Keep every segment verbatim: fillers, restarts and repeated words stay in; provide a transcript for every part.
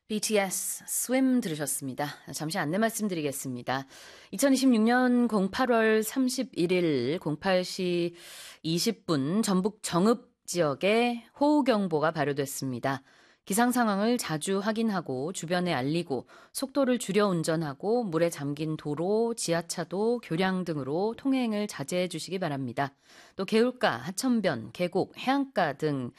비티에스 Swim 들으셨습니다. 잠시 안내 말씀드리겠습니다. 이천이십육년 팔월 삼십일일 공팔 시 이십 분 전북 정읍 지역에 호우경보가 발효됐습니다. 기상 상황을 자주 확인하고 주변에 알리고 속도를 줄여 운전하고 물에 잠긴 도로, 지하차도, 교량 등으로 통행을 자제해 주시기 바랍니다. 또 개울가, 하천변, 계곡, 해안가 등은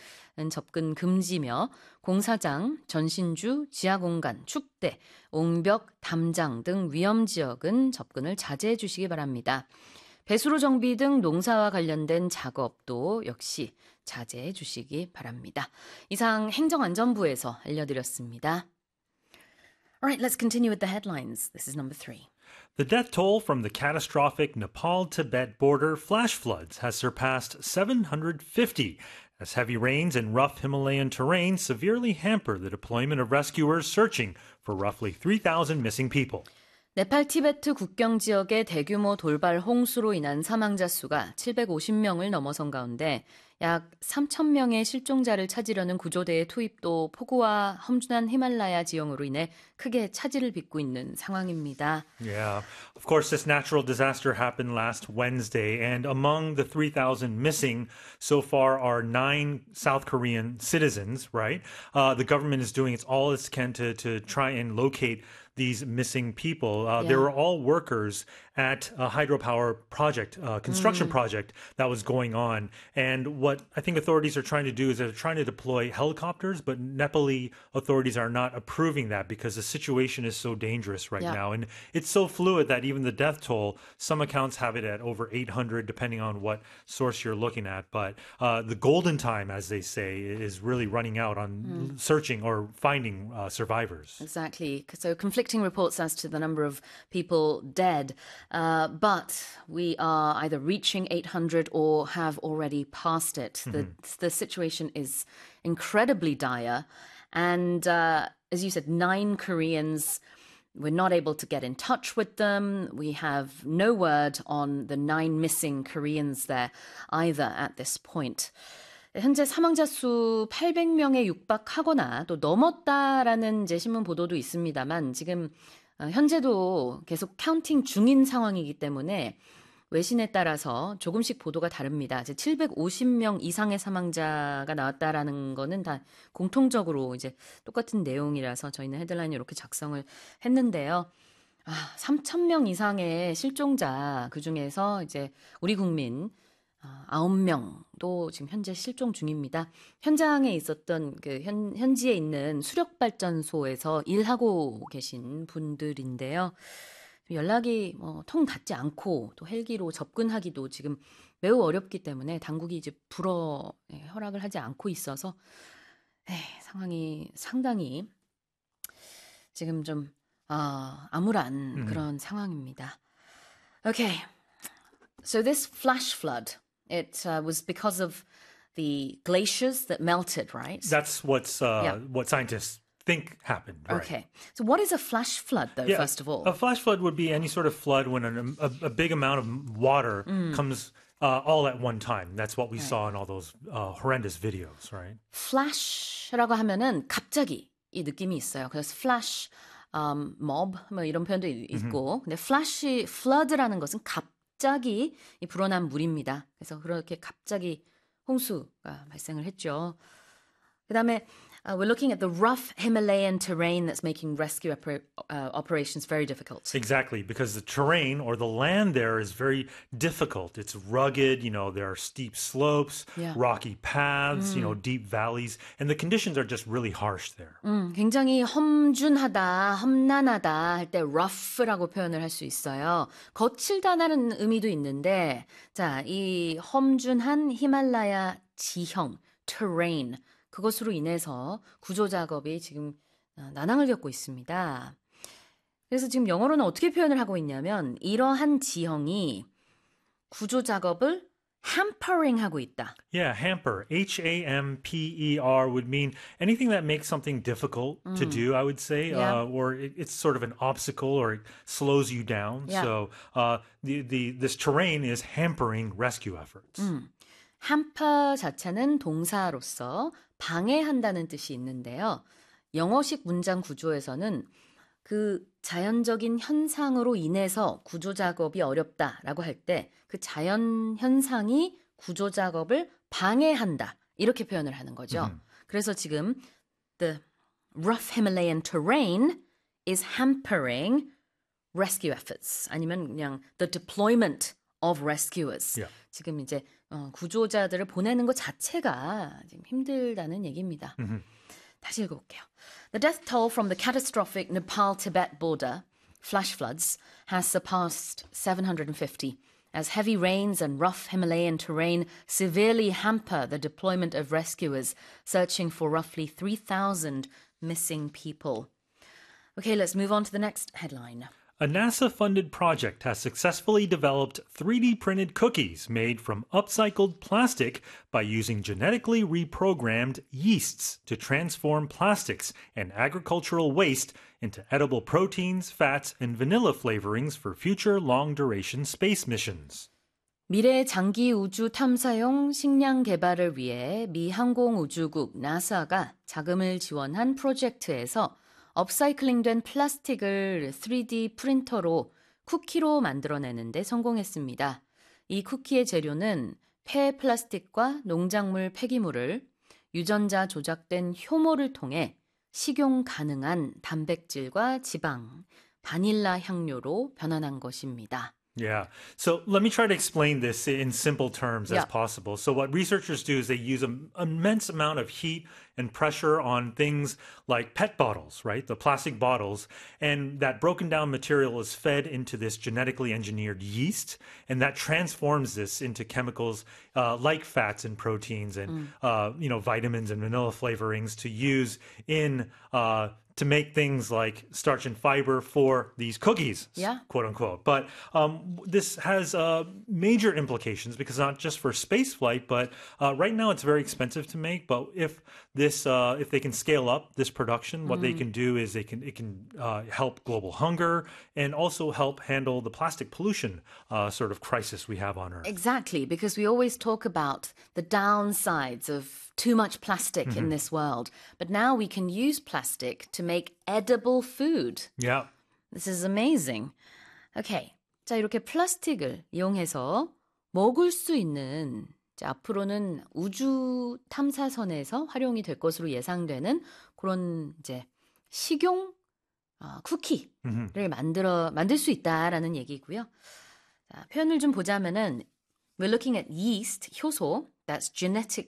접근 금지며 공사장, 전신주, 지하공간, 축대, 옹벽, 담장 등 위험 지역은 접근을 자제해 주시기 바랍니다. 배수로 정비 등 농사와 관련된 작업도 역시 자제해 주시기 바랍니다. 이상 행정안전부에서 알려드렸습니다. Alright, let's continue with the headlines. This is number three. The death toll from the catastrophic Nepal-Tibet border flash floods has surpassed seven hundred fifty as heavy rains and rough Himalayan terrain severely hamper the deployment of rescuers searching for roughly three thousand missing people. 네팔 티베트 국경 지역의 대규모 돌발 홍수로 인한 사망자 수가 칠백오십 명을 넘어선 가운데 약 삼천 명의 실종자를 찾으려는 구조대의 투입도 폭우와 험준한 히말라야 지형으로 인해 크게 차질을 빚고 있는 상황입니다. Yeah, of course, this natural disaster happened last Wednesday, and among the three thousand missing so far are nine South Korean citizens, right? Uh, the government is doing its all it can to, to try and locate these missing people. Uh, Yeah. They were all workers at a hydropower project, uh, construction Mm. project that was going on. And what I think authorities are trying to do is they're trying to deploy helicopters, but Nepali authorities are not approving that because the situation is so dangerous right Yeah. now. And it's so fluid that even the death toll, some accounts have it at over eight hundred, depending on what source you're looking at. But uh, the golden time, as they say, is really running out on searching or finding uh, survivors. Exactly. So conflicting reports as to the number of people dead. Uh, but we are either reaching eight hundred or have already passed it. The, the situation is incredibly dire. And uh, as you said, nine Koreans, we're not able to get in touch with them. We have no word on the nine missing Koreans there either at this point. 현재 사망자 수 팔백 명에 육박하거나 또 넘었다라는 이제 신문 보도도 있습니다만 지금 현재도 계속 카운팅 중인 상황이기 때문에 외신에 따라서 조금씩 보도가 다릅니다. 이제 칠백오십 명 이상의 사망자가 나왔다라는 거는 다 공통적으로 이제 똑같은 내용이라서 저희는 헤드라인을 이렇게 작성을 했는데요. 아, 삼천 명 이상의 실종자 그중에서 이제 우리 국민 아홉 명도 지금 현재 실종 중입니다. 현장에 있었던 그 현, 현지에 있는 수력발전소에서 일하고 계신 분들인데요. 연락이 뭐 통 닿지 않고 또 헬기로 접근하기도 지금 매우 어렵기 때문에 당국이 이제 불어 예, 허락을 하지 않고 있어서 에이, 상황이 상당히 지금 좀 아, 암울한 음. 그런 상황입니다. Okay, so this flash flood. It uh, was because of the glaciers that melted, right? That's what's uh, Yeah. what scientists think happened. Right? Okay. So what is a flash flood, though, Yeah, first of all? A flash flood would be any sort of flood when an, a, a big amount of water comes uh, all at one time. That's what we saw in all those uh, horrendous videos, right? flash라고 하면은 갑자기 이 느낌이 있어요. 그래서 flash, um, mob 뭐 이런 표현도 있고, 근데 flash, flood라는 것은 갑자기 이 불어난 물입니다. 그래서 그렇게 갑자기 홍수가 발생을 했죠. 그다음에 Uh, we're looking at the rough Himalayan terrain that's making rescue oper- uh, operations very difficult. Exactly, because the terrain or the land there is very difficult. It's rugged, you know, there are steep slopes, Yeah. rocky paths, you know, deep valleys, and the conditions are just really harsh there. 음, 굉장히 험준하다, 험난하다 할 때 rough라고 표현을 할 수 있어요. 거칠다라는 의미도 있는데, 자, 이 험준한 히말라야 지형, terrain, 그것으로 인해서 구조 작업이 지금 난항을 겪고 있습니다. 그래서 지금 영어로는 어떻게 표현을 하고 있냐면 이러한 지형이 구조 작업을 hampering 하고 있다. Yeah, hamper. H A M P E R would mean anything that makes something difficult to do, I would say, Yeah. uh, or it, it's sort of an obstacle or it slows you down. Yeah. So uh, the, the, this terrain is hampering rescue efforts. hamper 자체는 동사로서 방해한다는 뜻이 있는데요. 영어식 문장 구조에서는 그 자연적인 현상으로 인해서 구조 작업이 어렵다라고 할 때 그 자연 현상이 구조 작업을 방해한다. 이렇게 표현을 하는 거죠. 음. 그래서 지금 the rough Himalayan terrain is hampering rescue efforts. 아니면 그냥 the deployment of rescuers. Yeah. 지금 이제 어, 구조자들을 보내는 것 자체가 지금 힘들다는 얘기입니다. Mm-hmm. 다시 읽어볼게요. The death toll from the catastrophic Nepal-Tibet border flash floods has surpassed seven hundred fifty as heavy rains and rough Himalayan terrain severely hamper the deployment of rescuers searching for roughly three thousand missing people. Okay, let's move on to the next headline. A NASA-funded project has successfully developed three D printed cookies made from upcycled plastic by using genetically reprogrammed yeasts to transform plastics and agricultural waste into edible proteins, fats, and vanilla flavorings for future long-duration space missions. 미래 장기 우주 탐사용 식량 개발을 위해 미 항공우주국 나사가 자금을 지원한 프로젝트에서 업사이클링된 플라스틱을 쓰리디 프린터로 쿠키로 만들어내는데 성공했습니다. 이 쿠키의 재료는 폐 플라스틱과 농작물 폐기물을 유전자 조작된 효모를 통해 식용 가능한 단백질과 지방, 바닐라 향료로 변환한 것입니다. Yeah. So let me try to explain this in simple terms Yeah. as possible. So what researchers do is they use an immense amount of heat and pressure on things like pet bottles, right? The plastic bottles. And that broken down material is fed into this genetically engineered yeast. And that transforms this into chemicals uh, like fats and proteins and, mm. uh, you know, vitamins and vanilla flavorings to use in uh, to make things like starch and fiber for these cookies, yeah. quote unquote. But um, this has uh, major implications because not just for space flight, but uh, right now it's very expensive to make. But if this, uh, if they can scale up this production, what mm. they can do is they can it can uh, help global hunger and also help handle the plastic pollution uh, sort of crisis we have on Earth. Exactly, because we always talk about the downsides of too much plastic mm-hmm. in this world. But now we can use plastic to make edible food. Yeah. This is amazing. Okay. 자, 이렇게 플라스틱을 이용해서 먹을 수 있는 자, 앞으로는 우주 탐사선에서 활용이 될 것으로 예상되는 그런 이제 식용 어, 쿠키를 mm-hmm. 만들어 만들 수 있다라는 얘기고요. 자, 표현을 좀 보자면은 We're looking at yeast, 효소, that's genetic,